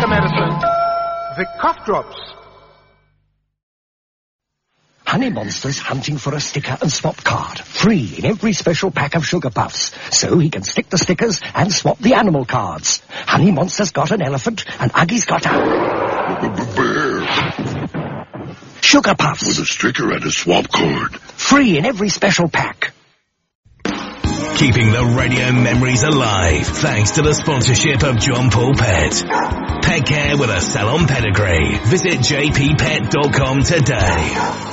sugar medicine, the cough drops. Honey Monster's hunting for a sticker and swap card. Free in every special pack of Sugar Puffs. So he can stick the stickers and swap the animal cards. Honey Monster's got an elephant and Uggy's got a... bear. Sugar Puffs. With a sticker and a swap card. Free in every special pack. Keeping the radio memories alive thanks to the sponsorship of John Paul Pet. Pet care with a salon pedigree. Visit jppet.com today.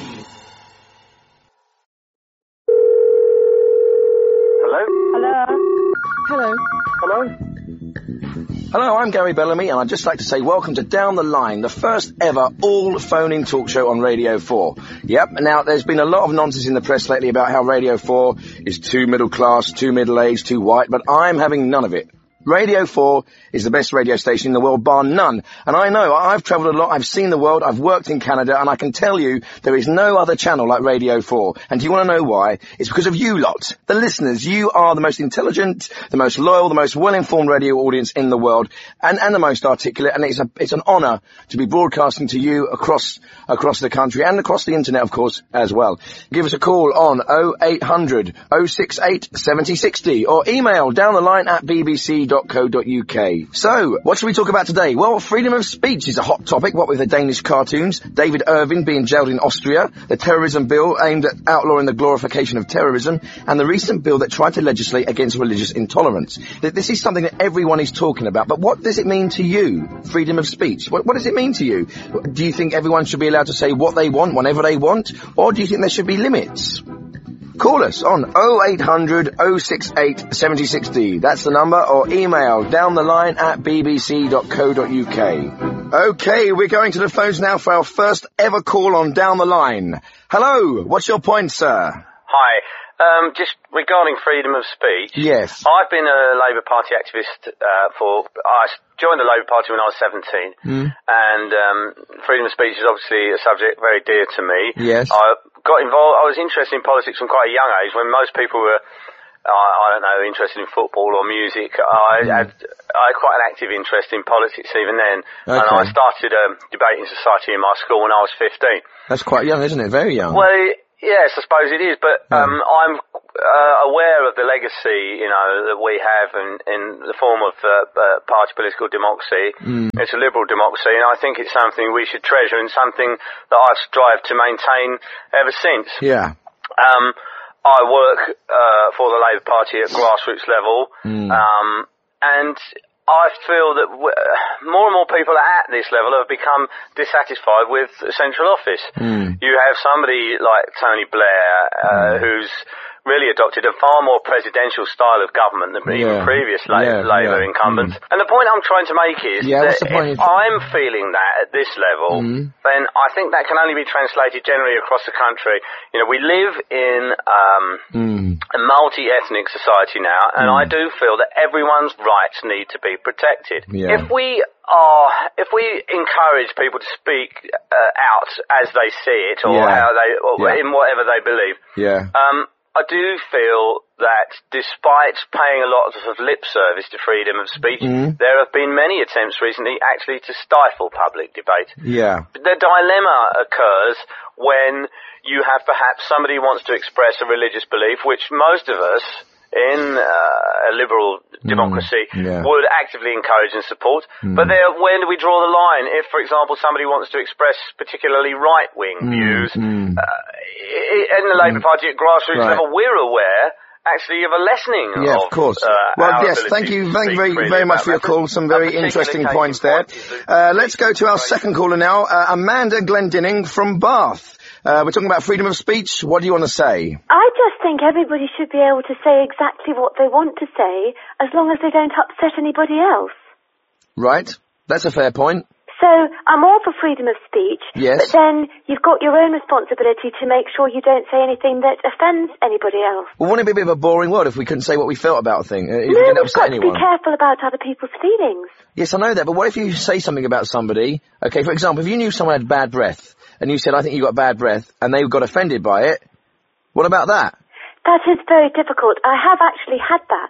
Hello, I'm Gary Bellamy, and I'd just like to say welcome to Down the Line, the first ever all-phone-in talk show on Radio 4. Yep, now there's been a lot of nonsense in the press lately about how Radio 4 is too middle-class, too middle-aged, too white, but I'm having none of it. Radio 4 is the best radio station in the world, bar none. And I know, I've travelled a lot, I've seen the world, I've worked in Canada, and I can tell you there is no other channel like Radio 4. And do you want to know why? It's because of you lot, the listeners. You are the most intelligent, the most loyal, the most well-informed radio audience in the world, and the most articulate, and it's an honour to be broadcasting to you across the country, and across the internet, of course, as well. Give us a call on 0800 068 7060, or email downtheline@bbc.co.uk. So, what should we talk about today? Well, freedom of speech is a hot topic, what with the Danish cartoons, David Irving being jailed in Austria, the terrorism bill aimed at outlawing the glorification of terrorism, and the recent bill that tried to legislate against religious intolerance. This is something that everyone is talking about, but what does it mean to you, freedom of speech? What does it mean to you? Do you think everyone should be allowed to say what they want, whenever they want, or do you think there should be limits? Call us on 0800 068 7060. That's the number, or email downtheline@bbc.co.uk. Okay, we're going to the phones now for our first ever call on Down the Line. Hello, what's your point, sir? Hi. Just regarding freedom of speech. Yes. I've been a Labour Party activist I joined the Labour Party when I was 17, and freedom of speech is obviously a subject very dear to me. Yes. I got involved. I was interested in politics from quite a young age, when most people were, I don't know, interested in football or music. I had quite an active interest in politics even then, and I started a debating society in my school when I was 15. That's quite young, isn't it? Very young. Well, yes, I suppose it is, but I'm aware of the legacy, that we have in the form of party political democracy. It's a liberal democracy, and I think it's something we should treasure, and something that I've strived to maintain ever since. Yeah. I work for the Labour Party at grassroots level, and I feel that more and more people at this level have become dissatisfied with central office. You have somebody like Tony Blair, who's really adopted a far more presidential style of government than even previous Labour incumbents. And the point I'm trying to make is that if I'm feeling that at this level, then I think that can only be translated generally across the country. We live in a multi-ethnic society now, and I do feel that everyone's rights need to be protected. If we encourage people to speak out as they see it, or how they, in whatever they believe, I do feel that despite paying a lot of lip service to freedom of speech, there have been many attempts recently actually to stifle public debate. The dilemma occurs when you have perhaps somebody who wants to express a religious belief, which most of us in a liberal democracy would actively encourage and support. But where do we draw the line? If, for example, somebody wants to express particularly right-wing views, in the Labour Party at grassroots level, we're aware actually of a lessening of course. Well, yes, thank you very much for your call. Some very interesting points there. Let's go to our second caller now, Amanda Glendinning from Bath. We're talking about freedom of speech. What do you want to say? I just think everybody should be able to say exactly what they want to say, as long as they don't upset anybody else. Right. That's a fair point. So, I'm all for freedom of speech, yes, but then you've got your own responsibility to make sure you don't say anything that offends anybody else. Well, wouldn't it be a bit of a boring world if we couldn't say what we felt about a thing? If no, didn't we've upset got anyone? to be careful about other people's feelings. Yes, I know that, but what if you say something about somebody? Okay, for example, if you knew someone had bad breath, and you said, I think you got bad breath, and they got offended by it, what about that? That is very difficult. I have actually had that.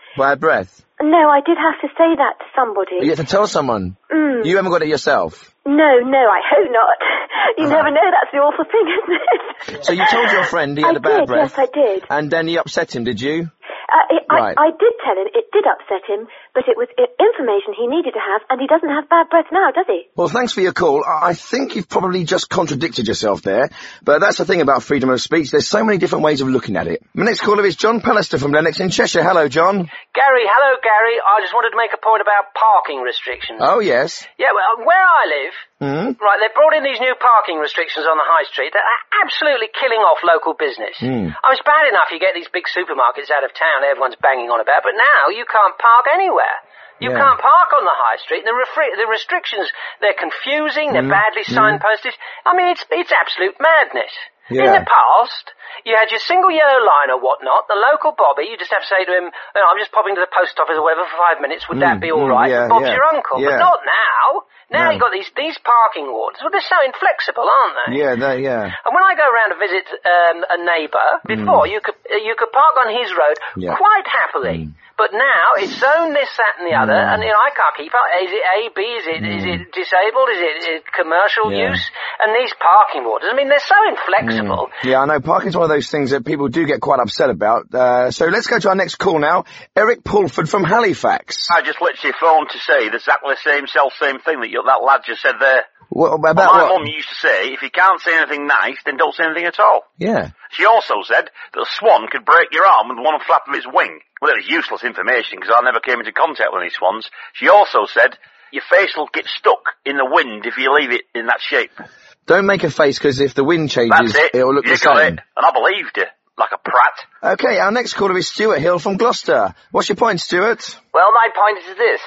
Bad breath? No, I did have to say that to somebody. You have to tell someone? You haven't got it yourself? No, I hope not. You never know, that's the awful thing, isn't it? So you told your friend he had a bad breath? Yes, I did. And then you upset him, did you? Right. I did tell him, it did upset him, but it was information he needed to have, and he doesn't have bad breath now, does he? Well, thanks for your call. I think you've probably just contradicted yourself there, but that's the thing about freedom of speech. There's so many different ways of looking at it. My next caller is John Pallister from Lennox in Cheshire. Hello, John. Hello, Gary. I just wanted to make a point about parking restrictions. Oh, yes. Yeah, well, where I live, right, they've brought in these new parking restrictions on the high street that are absolutely killing off local business. It's bad enough you get these big supermarkets out of town everyone's banging on about, but now you can't park anywhere. You can't park on the high street. The restrictions, they're confusing, they're badly signposted. I mean, it's absolute madness. Yeah. In the past, you had your single yellow line or whatnot, the local bobby, you just have to say to him, I'm just popping to the post office or whatever for 5 minutes, would that be all right? Bob's your uncle. But not now. Now you've got these parking wardens. Well, they're so inflexible, aren't they? Yeah. And when I go around to visit a neighbour, before you could park on his road quite happily. But now it's zone this, that, and the other, and I can't keep up. Is it A, B? Is it disabled? Is it commercial use? And these parking wardens, I mean, they're so inflexible. Yeah, I know. Parking's one of those things that people do get quite upset about. So let's go to our next call now. Eric Pulford from Halifax. I just literally phoned to say the exactly same thing that that lad just said there. My mum used to say, if you can't say anything nice, then don't say anything at all. Yeah. She also said that a swan could break your arm with one flap of its wing. Well, it was useless information because I never came into contact with any swans. She also said your face will get stuck in the wind if you leave it in that shape. Don't make a face because if the wind changes, it'll look the same. And I believed her, like a prat. Okay, our next caller is Stuart Hill from Gloucester. What's your point, Stuart? Well, my point is this.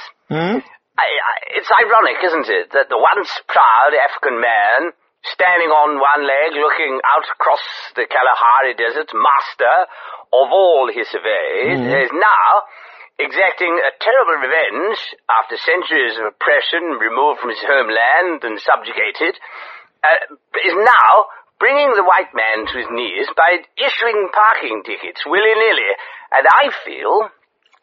It's ironic, isn't it, that the once proud African man, standing on one leg, looking out across the Kalahari Desert, master of all he surveys, is now exacting a terrible revenge after centuries of oppression, removed from his homeland and subjugated, is now bringing the white man to his knees by issuing parking tickets willy-nilly. And I feel,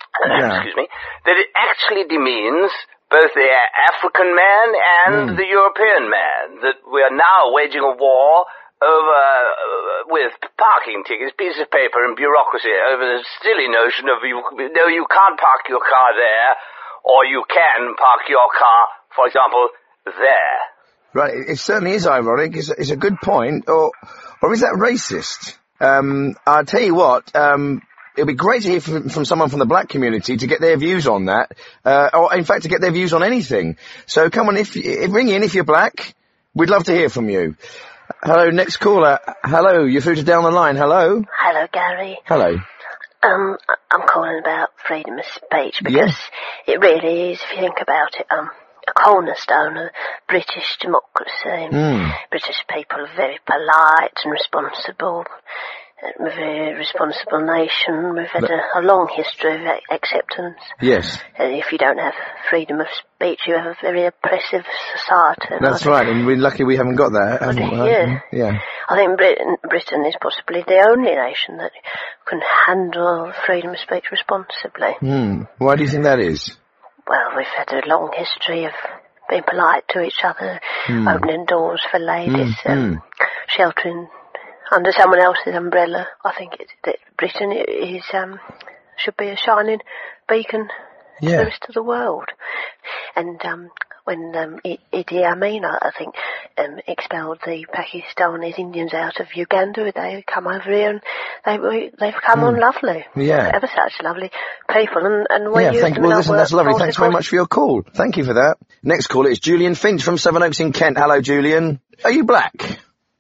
that it actually demeans both the African man and the European man, that we are now waging a war over, with parking tickets, pieces of paper and bureaucracy over the silly notion of you can't park your car there, or you can park your car, for example, there. Right, it certainly is ironic. It's a good point, or is that racist? I'll tell you what, it'd be great to hear from someone from the black community to get their views on that, or in fact to get their views on anything. So come on, ring in if you're black. We'd love to hear from you. Hello, next caller. Hello, you're through to Down the Line. Hello. Hello, Gary. Hello. I'm calling about freedom of speech because it really is, if you think about it, a cornerstone of British democracy. British people are very polite and responsible. We're a very responsible nation. We've had a long history of acceptance. Yes. If you don't have freedom of speech, you have a very oppressive society. That's right, and we're lucky we haven't got that, haven't we? Yeah. I think Britain is possibly the only nation that can handle freedom of speech responsibly. Why do you think that is? Well, we've had a long history of being polite to each other, opening doors for ladies, sheltering under someone else's umbrella. I think that Britain should be a shining beacon to the rest of the world. And when Idi Amin, I think, expelled the Pakistanis Indians out of Uganda, they come over here and they've come on lovely. Yeah. Ever such lovely people. And we use them that's lovely. Thanks very much for your call. Thank you for that. Next caller is Julian Finch from Sevenoaks in Kent. Hello, Julian. Are you black?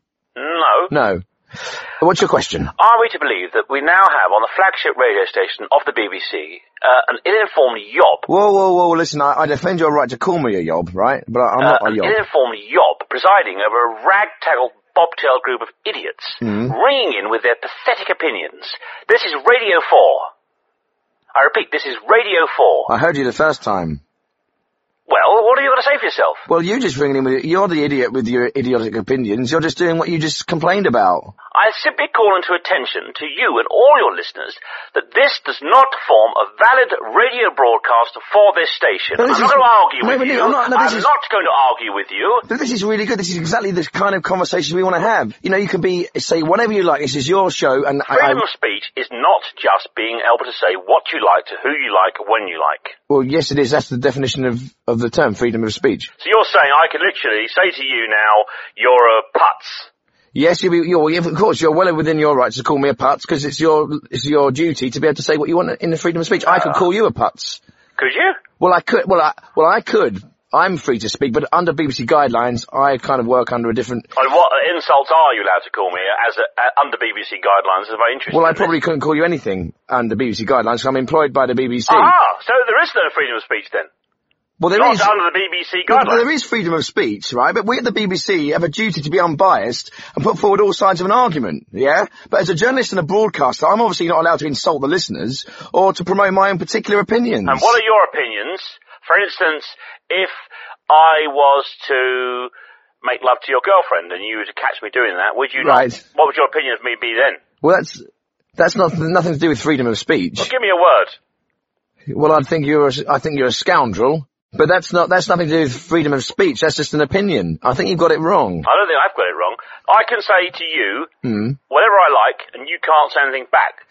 No. What's your question? Are we to believe that we now have on the flagship radio station of the BBC an ill-informed yob? Whoa, listen, I defend your right to call me a yob, right? But I'm not a yob. An ill-informed yob presiding over a ragtaggled bobtail group of idiots, ringing in with their pathetic opinions. This is Radio 4. I repeat, this is Radio 4. I heard you the first time. Well, what are you going got to say for yourself? Well, you're just ringing in with... You're the idiot with your idiotic opinions. You're just doing what you just complained about. I simply call into attention to you and all your listeners that this does not form a valid radio broadcast for this station. I'm not going to argue with you. I'm not going to argue with you. But this is really good. This is exactly the kind of conversation we want to have. You know, you can say whatever you like. This is your show. And freedom of speech is not just being able to say what you like to who you like when you like. Well, yes, it is. That's the definition of the term, freedom of speech. So you're saying I could literally say to you now, you're a putz. Yes, of course, you're well within your rights to call me a putz, because it's your duty to be able to say what you want in the freedom of speech. I could call you a putz. Could you? Well, I could. I could. I'm free to speak, but under BBC guidelines, I kind of work under a different... And what insults are you allowed to call me under BBC guidelines? Is very interesting. Well, I probably couldn't call you anything under BBC guidelines, because I'm employed by the BBC. So there is no freedom of speech then? Well, there not is under the BBC guidelines. Well, there is freedom of speech, right? But we at the BBC have a duty to be unbiased and put forward all sides of an argument, yeah? But as a journalist and a broadcaster, I'm obviously not allowed to insult the listeners or to promote my own particular opinions. And what are your opinions? For instance, if I was to make love to your girlfriend and you were to catch me doing that, would you not? What would your opinion of me be then? Well, that's nothing to do with freedom of speech. Well, give me a word. Well, I think you're a scoundrel. But that's nothing to do with freedom of speech. That's just an opinion. I think you've got it wrong. I don't think I've got it wrong. I can say to you whatever I like, and you can't say anything back.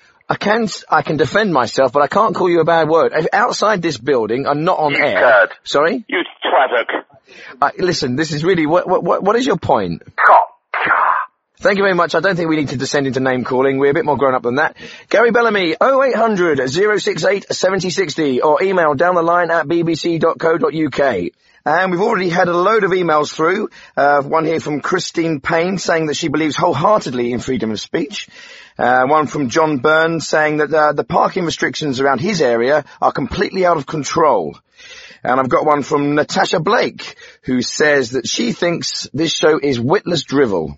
I can defend myself, but I can't call you a bad word. If outside this building, I'm not on air. Turd. Sorry? You twattock. Listen, this is really what is your point? Cop. Thank you very much. I don't think we need to descend into name calling. We're a bit more grown up than that. Gary Bellamy, 0800 068 7060, or email down the line at bbc.co.uk. And we've already had a load of emails through. One here from Christine Payne saying that she believes wholeheartedly in freedom of speech. One from John Burns saying that the parking restrictions around his area are completely out of control. And I've got one from Natasha Blake, who says that she thinks this show is witless drivel.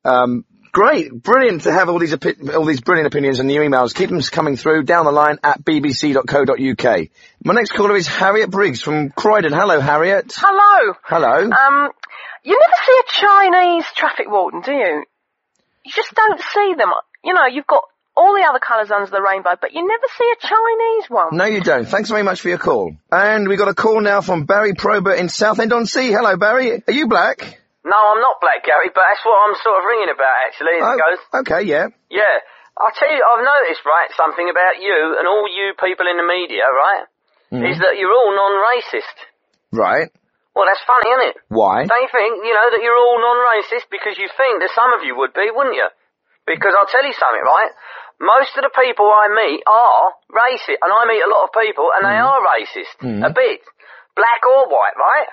Great, brilliant to have all these brilliant opinions and new emails. Keep them coming through down the line at bbc.co.uk. My next caller is Harriet Briggs from Croydon. Hello, Harriet. Hello. Hello. You never see a Chinese traffic warden, do you? You just don't see them. You know, you've got all the other colours under the rainbow, but you never see a Chinese one. No, you don't. Thanks very much for your call. And we got a call now from Barry Probert in Southend-on-Sea. Hello, Barry. Are you black? No, I'm not black, Gary, but that's what I'm sort of ringing about, actually, as it goes. Okay, yeah. Yeah. I'll tell you, I've noticed, right, something about you and all you people in the media, right, is that you're all non-racist. Right. Well, that's funny, isn't it? Why? Don't you think, that you're all non-racist because you think that some of you would be, wouldn't you? Because I'll tell you something, right? Most of the people I meet are racist, and I meet a lot of people, and they are racist. A bit. Black or white, right?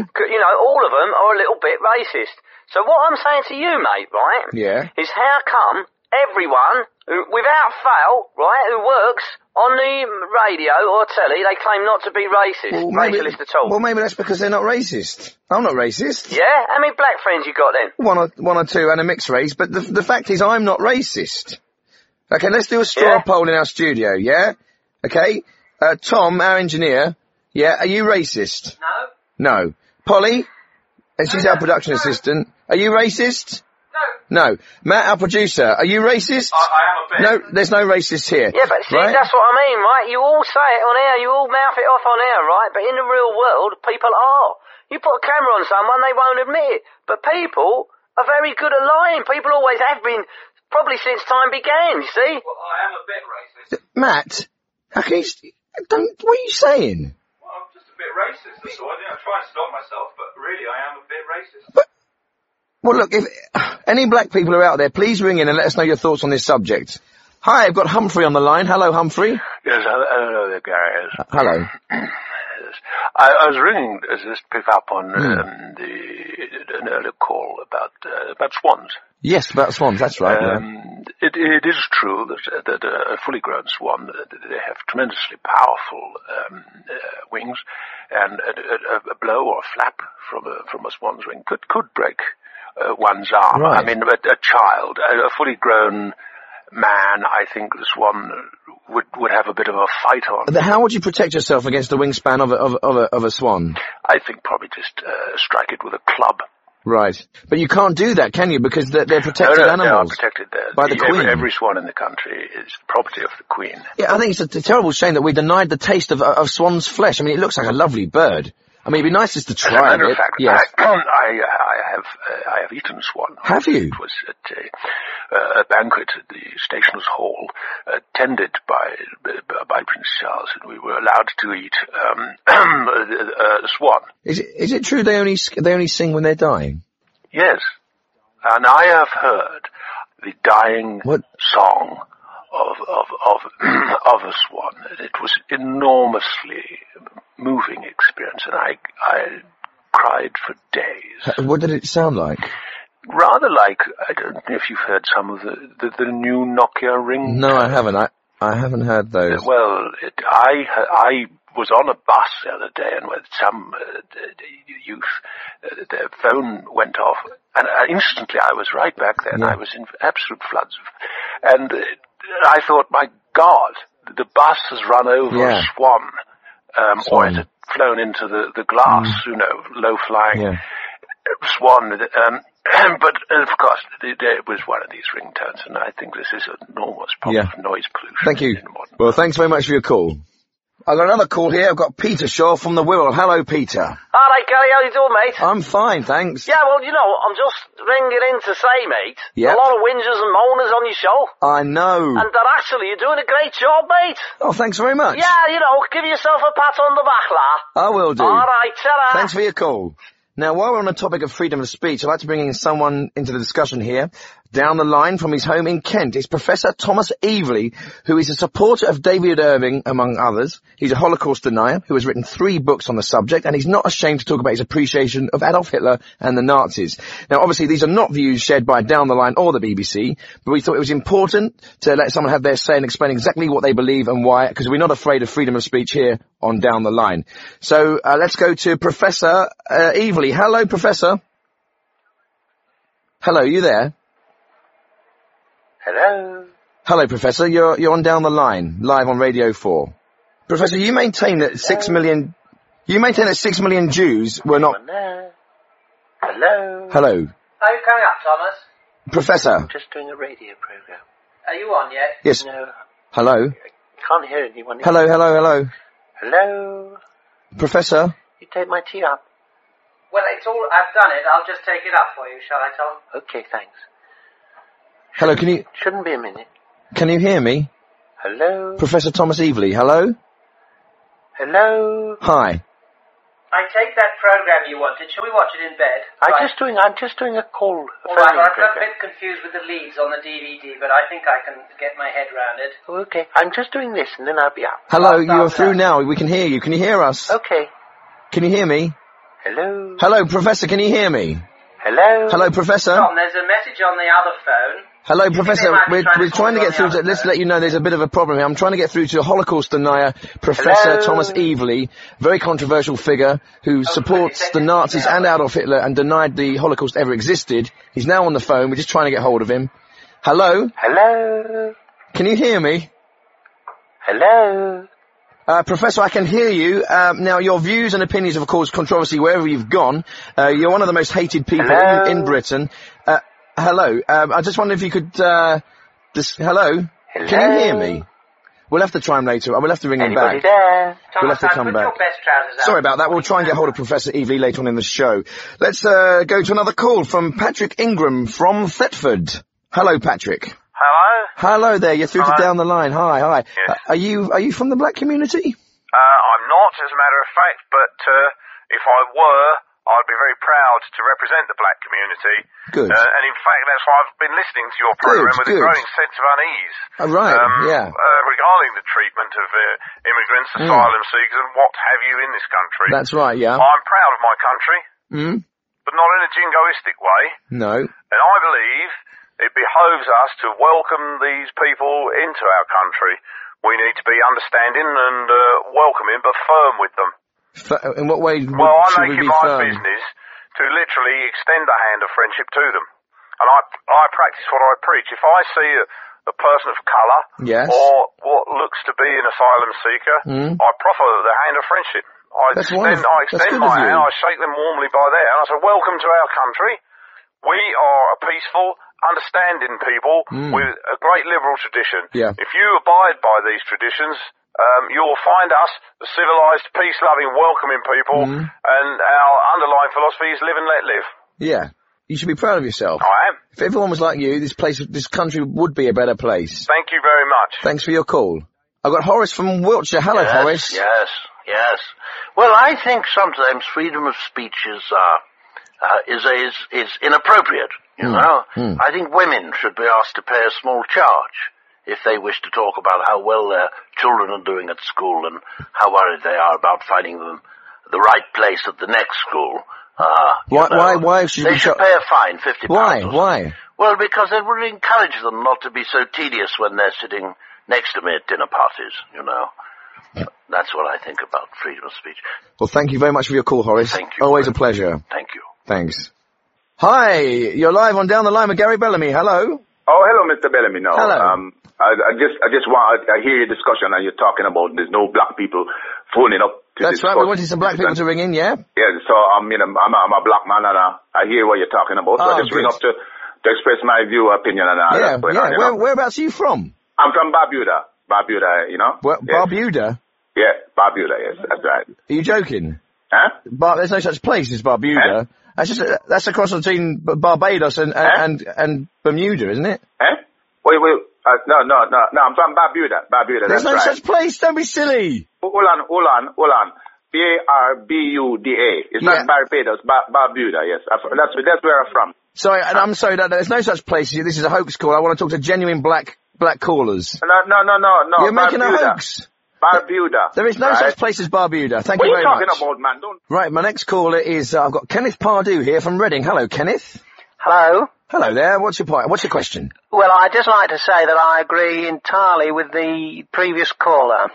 All of them are a little bit racist. So what I'm saying to you, mate, right? Yeah. Is how come everyone, without fail, right, who works on the radio or telly, they claim not to be racist, racialist at all? Well, maybe that's because they're not racist. I'm not racist. Yeah? How many black friends you got then? One or two and a mixed race, but the fact is I'm not racist. Okay, let's do a straw poll in our studio, yeah? Okay? Tom, our engineer, are you racist? No. Polly? And she's our production assistant. Are you racist? No. Matt, our producer, are you racist? I am a bit. No, there's no racist here. Yeah, but see, that's what I mean, right? You all say it on air, you all mouth it off on air, right? But in the real world, people are. You put a camera on someone, they won't admit it. But people are very good at lying. People always have been, probably since time began, you see? Well, I am a bit racist. Matt, how can you... what are you saying? Bit racist, that's all. I try and stop myself, but really I am a bit racist. Well, look, if any black people are out there, please ring in and let us know your thoughts on this subject. Hi, I've got Humphrey on the line. Hello, Humphrey. Yes, hello there, Gary. Hello. I was ringing just to pick up on an earlier call about swans. Yes, about swans, that's right. It is true that a fully grown swan, they have tremendously powerful wings, and a blow or a flap from a swan's wing could break one's arm. Right. I mean, a child, a fully grown man, I think the swan would have a bit of a fight on. How would you protect yourself against the wingspan of a swan? I think probably just strike it with a club. Right. But you can't do that, can you? Because they're protected animals. They are protected by the Queen. Every swan in the country is property of the Queen. Yeah, I think it's a terrible shame that we denied the taste of swan's flesh. I mean, it looks like a lovely bird. I mean, it'd be nice just to try it. As a matter of fact, yes. I have eaten swan. Have you? It was at a banquet at the Stationers' Hall, tended by Prince Charles, and we were allowed to eat swan. Is it true they only sing when they're dying? Yes, and I have heard the dying song of a swan. It was enormously moving experience, and I cried for days. What did it sound like? Rather like, I don't know if you've heard some of the new Nokia ringtones. No, I haven't. I haven't heard those. Well, I was on a bus the other day, and with some youth, their phone went off, and instantly I was right back there, and I was in absolute floods. And I thought, my God, the bus has run over a swan. Or it had flown into the glass, low-flying swan. But, of course, it was one of these ringtones, and I think this is an enormous problem of noise pollution. Thank you. Well, thanks very much for your call. I've got another call here. I've got Peter Shaw from the Wirral. Hello, Peter. All right, Gary, how you doing, mate? I'm fine, thanks. Yeah, well, I'm just ringing in to say, mate, a lot of whingers and moaners on your show. I know. And that actually, you're doing a great job, mate. Oh, thanks very much. Yeah, give yourself a pat on the back, la. I will do. All right, ta-ra. Thanks for your call. Now, while we're on the topic of freedom of speech, I'd like to bring in someone into the discussion here. Down the line from his home in Kent, it's Professor Thomas Evely, who is a supporter of David Irving, among others. He's a Holocaust denier who has written 3 books on the subject, and he's not ashamed to talk about his appreciation of Adolf Hitler and the Nazis. Now, obviously, these are not views shared by Down the Line or the BBC, but we thought it was important to let someone have their say and explain exactly what they believe and why, because we're not afraid of freedom of speech here on Down the Line. So, let's go to Professor Evely. Hello, Professor. Hello, you there? Hello. Hello, Professor. You're on Down the Line, live on Radio 4. Professor, you maintain that 6 million Jews were not... Hello. Hello. Are you coming up, Thomas? Professor. I'm just doing a radio program. Are you on yet? Yes. No. Hello. I can't hear anyone. Hello. Hello. Professor. You take my tea up. Well, I've done it. I'll just take it up for you, shall I, Tom? Okay, thanks. Hello, can you... Shouldn't be a minute. Can you hear me? Hello? Professor Thomas Evely, hello? Hello? Hi. I take that program you wanted. Shall we watch it in bed? I'm just doing a call. All right, well, I'm a bit confused with the leads on the DVD, but I think I can get my head round it. Okay, I'm just doing this, and then I'll be out. Hello, you're through now. We can hear you. Can you hear us? Okay. Can you hear me? Hello? Hello, Professor, can you hear me? Hello? Hello, Professor? Tom, there's a message on the other phone. Hello, Professor. We're trying to get through to... Let's let you know there's a bit of a problem here. I'm trying to get through to a Holocaust denier, Professor Thomas Evely, very controversial figure who supports the Nazis and Adolf Hitler and denied the Holocaust ever existed. He's now on the phone. We're just trying to get hold of him. Hello? Hello? Can you hear me? Hello? Professor, I can hear you. Now, your views and opinions have caused controversy wherever you've gone. You're one of the most hated people in Britain. Hello. I just wonder if you could... Hello? Can you hear me? We'll have to try him later. We'll have to ring him back. There? We'll have to come back. Sorry about that. We'll try and get hold of Professor Evely later on in the show. Let's go to another call from Patrick Ingram from Thetford. Hello, Patrick. Hello? Hello there. You're through to Down the Line. Hi. Yes. Are you from the black community? I'm not, as a matter of fact, but if I were, I'd be very proud to represent the black community. Good. And in fact, that's why I've been listening to your program with a growing sense of unease. Oh, right, regarding the treatment of immigrants, asylum seekers, and what have you in this country. That's right, yeah. I'm proud of my country, but not in a jingoistic way. No. And I believe it behoves us to welcome these people into our country. We need to be understanding and welcoming, but firm with them. In what way should we be firm? Well, I make it my business to literally extend a hand of friendship to them. And I practice what I preach. If I see a person of colour or what looks to be an asylum seeker, I proffer the hand of friendship. I extend my hand, I shake them warmly by there, and I say, welcome to our country. We are a peaceful, understanding people with a great liberal tradition. Yeah. If you abide by these traditions, you'll find us the civilised, peace-loving, welcoming people, and our underlying philosophy is live and let live. Yeah. You should be proud of yourself. I am. If everyone was like you, this country would be a better place. Thank you very much. Thanks for your call. I've got Horace from Wiltshire. Hello, Horace. Yes. Well, I think sometimes freedom of speech is inappropriate, you know. I think women should be asked to pay a small charge if they wish to talk about how well their children are doing at school and how worried they are about finding them the right place at the next school. Why should they should pay a fine, £50. Why? Well, because it would encourage them not to be so tedious when they're sitting next to me at dinner parties, you know. That's what I think about freedom of speech. Well, thank you very much for your call, Horace. Thank you. Always a pleasure. Thank you. Thanks. Hi, you're live on Down the Line with Gary Bellamy. Hello. Oh, hello, Mr. Bellamy. No, hello. I hear your discussion and you're talking about there's no black people phoning up. That's right. We wanted some black people to ring in, yeah? Yeah. So I'm a black man and I hear what you're talking about. So I just ring up to express my view, opinion, and all that. Yeah. Whereabouts are you from? I'm from Barbuda. Barbuda, you know. Barbuda. Yeah, Barbuda. Yes, that's right. Are you joking? Huh? There's no such place as Barbuda. That's a cross between Barbados and Bermuda, isn't it? Wait. No. I'm from Barbuda. There's no such place. Don't be silly. Hold on. Barbuda. It's not Barbados. Barbuda. Yes, that's where I'm from. Sorry, and I'm sorry. There's no such place. This is a hoax call. I want to talk to genuine black callers. No. You're making a hoax. Barbuda. There is no such place as Barbuda. Thank you very much. What are you talking about, man? Right, my next caller is, I've got Kenneth Pardue here from Reading. Hello, Kenneth. Hello. Hello there. What's your point? What's your question? Well, I'd just like to say that I agree entirely with the previous caller.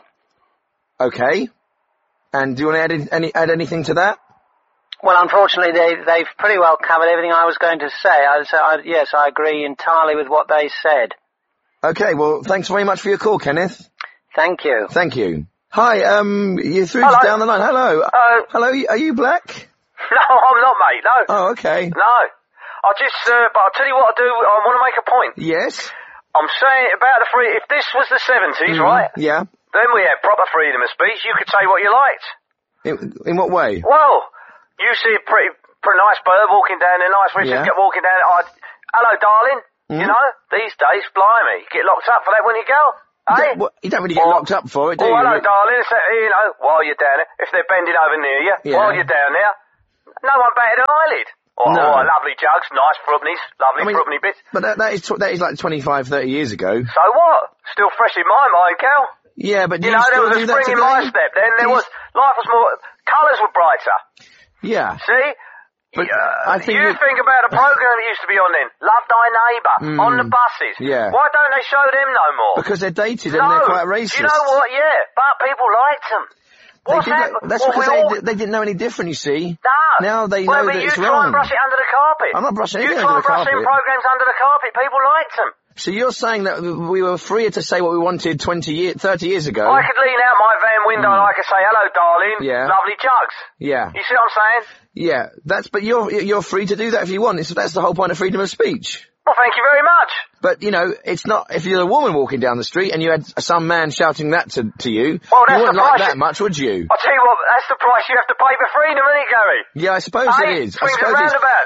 Okay. And do you want to add anything to that? Well, unfortunately, they've pretty well covered everything I was going to say. Yes, I agree entirely with what they said. Okay, well, thanks very much for your call, Kenneth. Thank you. Thank you. Hi, you're through to Down the Line. Hello. Hello, are you black? No, I'm not, mate, no. Oh, okay. No. But I'll tell you what I do, I want to make a point. Yes? I'm saying about if this was the 70s, right? Yeah. Then we had proper freedom of speech, you could say what you liked. In what way? Well, you see a pretty nice bird walking down there, nice Richard walking down there, hello, darling. You know, these days, blimey, you get locked up for that when you go. Hey? You don't really get locked up for it, do you? Hello, darling. You know, while you're down there, if they're bending over near you, while you're down there, no one batted an eyelid. Lovely jugs, nice frubnies, frubny bits. But that is like 25, 30 years ago. So what? Still fresh in my mind, Cal. Yeah, but you know, there was a spring in my step. Then life was more, colours were brighter. Yeah. See? But I think you think about a program that used to be on then, Love Thy Neighbour, on the buses. Yeah. Why don't they show them no more? Because they're dated and they're quite racist. Do you know what? Yeah, but people liked them. That's because they didn't know any different, you see. No. Now they know that it's wrong. You try and brush it under the carpet. I'm not brushing anything under the carpet. You try and brush them programs under the carpet. People liked them. So you're saying that we were freer to say what we wanted 30 years ago? I could lean out my van window and I could say, hello, darling. Yeah. Lovely jugs. Yeah. You see what I'm saying? Yeah. But you're free to do that if you want. That's the whole point of freedom of speech. Well, thank you very much. But, you know, it's not, if you're a woman walking down the street and you had some man shouting that to you, well, you wouldn't like that much, would you? I'll tell you what, that's the price you have to pay for freedom, isn't it, Gary? Yeah, I suppose it is. Swings and roundabouts.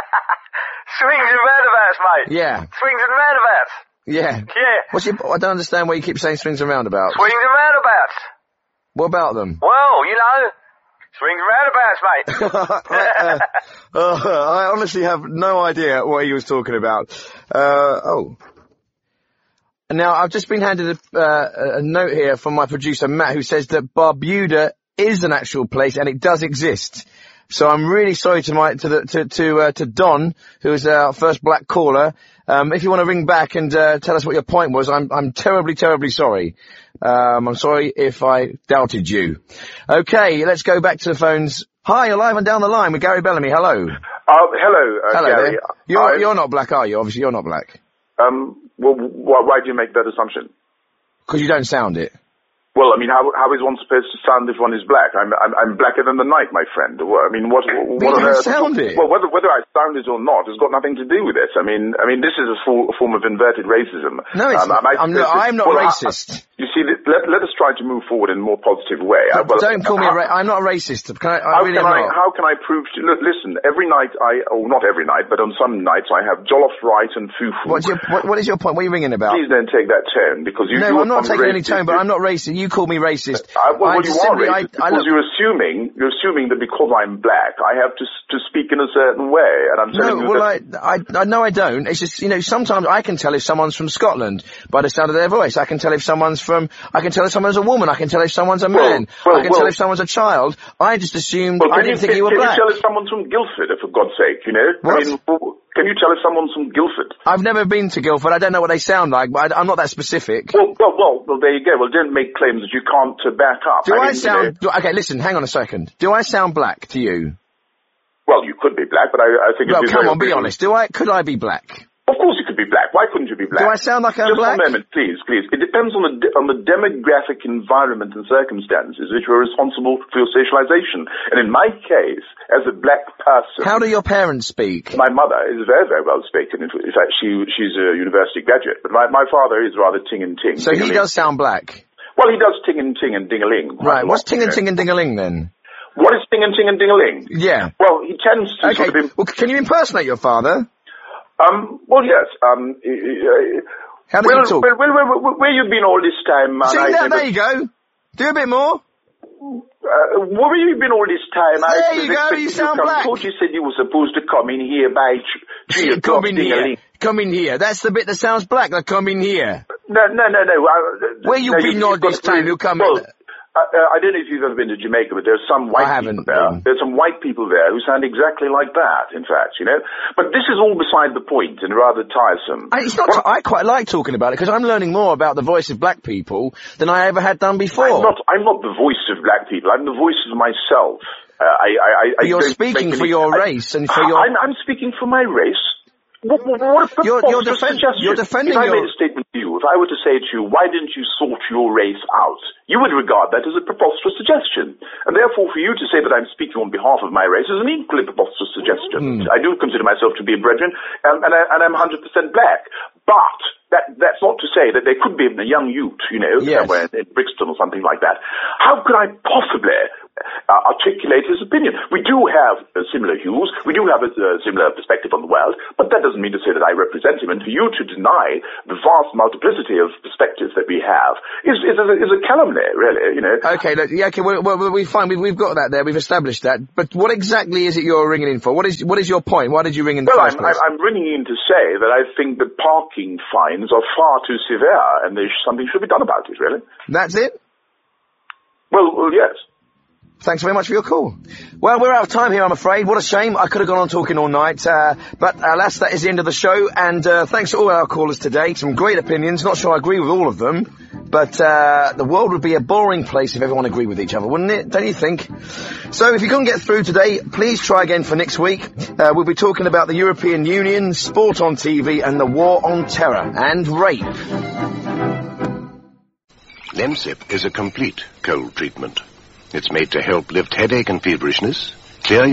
Swings and roundabouts, mate. Yeah. Swings and roundabouts. Yeah. Yeah. I don't understand why you keep saying swings and roundabouts. Swings and roundabouts. What about them? Well, you know, swings and roundabouts, mate. I honestly have no idea what he was talking about. Now, I've just been handed a note here from my producer, Matt, who says that Barbuda is an actual place and it does exist. So I'm really sorry to Don, who is our first black caller. If you want to ring back and tell us what your point was, I'm terribly, terribly sorry. I'm sorry if I doubted you. Okay, let's go back to the phones. Hi, you're live and Down the Line with Gary Bellamy. Hello. Hello, Gary. You're not black, are you? Obviously, you're not black. Well, why do you make that assumption? Because you don't sound it. Well, I mean, how is one supposed to sound if one is black? I'm blacker than the night, my friend. I mean, what on earth? Sound it? Well, whether I sound it or not has got nothing to do with this. I mean, this is a form of inverted racism. No, it's I'm not racist. You see, let us try to move forward in a more positive way. Don't call me I'm not a racist. How can I prove to... Look, listen, every night not every night, but on some nights I have jollof rice and fufu. What is your point? What are you ringing about? Please don't take that tone, because you... No, I'm not taking any tone, but I'm not racist. You call me racist. You are racist, because you're assuming that because I'm black, I have to speak in a certain way, and I'm telling you that... No, I don't. It's just, sometimes I can tell if someone's from Scotland by the sound of their voice. I can tell if someone's a woman. I can tell if someone's a man. I can tell if someone's a child. I just assumed, I didn't think you were black. Can you tell if someo's from Guildford, for God's sake, What? I mean, can you tell if someone's from Guildford? I've never been to Guildford. I don't know what they sound like, but I'm not that specific. Well, there you go. Well, don't make claims that you can't back up. Okay, listen, hang on a second. Do I sound black to you? Well, you could be black, but I think... Well, come on, be honest. Could I be black? Of course you could be black. Why couldn't you be black? Do I sound like I'm black? Just 1 moment, please. It depends on the demographic environment and circumstances which are responsible for your socialization. And in my case, as a black person... How do your parents speak? My mother is very, very well spoken. In fact, she's a university graduate. But my father is rather ting-and-ting. So he does sound black? Well, he does ting-and-ting and ding-a-ling. Right, what's ting-and-ting and ding-a-ling then? What is ting-and-ting and ding-a-ling? Yeah. Well, he tends to sort of... Well, can you impersonate your father? Well, yes. How does he talk? Where you been all this time? There you go. Do a bit more. Where you been all this time? There you go, you sound black. I thought you said you were supposed to come in here by 3 o'clock. Come in here. That's the bit that sounds black, like come in here. No. Where you been all this time? You come in. I don't know if you've ever been to Jamaica, but there's some white people there. There's some white people there who sound exactly like that, in fact, But this is all beside the point and rather tiresome. I quite like talking about it, because I'm learning more about the voice of black people than I ever had done before. I'm not the voice of black people. I'm the voice of myself. You're speaking for your race and for your... I'm speaking for my race. What a preposterous suggestion. You're defending If I made a statement to you, if I were to say to you, why didn't you sort your race out? You would regard that as a preposterous suggestion. And therefore, for you to say that I'm speaking on behalf of my race is an equally preposterous suggestion. I do consider myself to be a brethren, and I'm 100% black. But that's not to say that there could be a young youth, somewhere in Brixton or something like that. How could I possibly articulate his opinion? We do have similar views, we do have a similar perspective on the world, but that doesn't mean to say that I represent him, and for you to deny the vast multiplicity of perspectives that we have is a calumny, really, Okay, we're fine, we've got that there, we've established that, but what exactly is it you're ringing in for? What is your point? Why did you ring in the first place? I'm ringing in to say that I think that parking fines are far too severe, and something should be done about it, really. That's it? Well, yes. Thanks very much for your call. Well, we're out of time here, I'm afraid. What a shame. I could have gone on talking all night. But alas, that is the end of the show. And thanks to all our callers today. Some great opinions. Not sure I agree with all of them. But the world would be a boring place if everyone agreed with each other, wouldn't it? Don't you think? So if you couldn't get through today, please try again for next week. We'll be talking about the European Union, sport on TV, and the war on terror and rape. Lemsip is a complete cold treatment. It's made to help lift headache and feverishness, clear